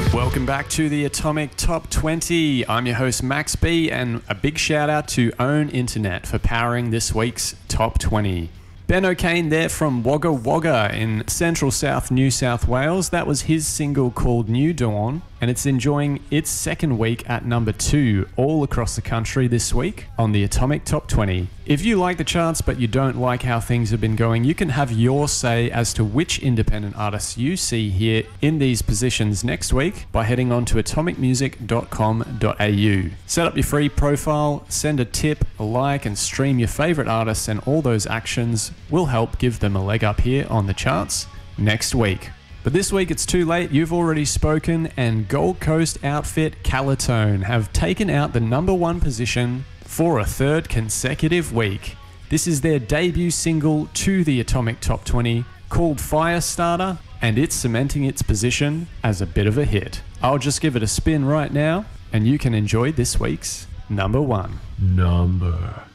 Welcome back to the Atomic Top 20. I'm your host Max B, and a big shout out to Own Internet for powering this week's Top 20. Ben O'Kane there from Wagga Wagga in Central South New South Wales. That was his single called New Dawn, and it's enjoying its second week at number 2 all across the country this week on the Atomic Top 20. If you like the charts but you don't like how things have been going, you can have your say as to which independent artists you see here in these positions next week by heading on to atomicmusic.com.au. Set up your free profile, send a tip, a like, and stream your favorite artists, and all those actions will help give them a leg up here on the charts next week. But this week it's too late, you've already spoken, and Gold Coast outfit Calitone have taken out the number 1 position for a third consecutive week. This is their debut single to the Atomic Top 20 called Firestarter, and it's cementing its position as a bit of a hit. I'll just give it a spin right now, and you can enjoy this week's number 1. Number